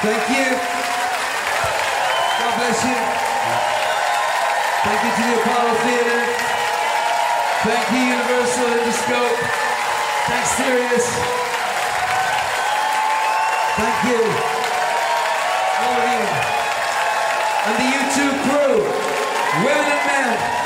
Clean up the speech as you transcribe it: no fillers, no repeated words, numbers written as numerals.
Thank you. God bless you. Thank you to the Apollo Theater. Thank you, Universal Interscope. Thanks, Sirius. Thank you. All of you. And the U2 crew, women and men.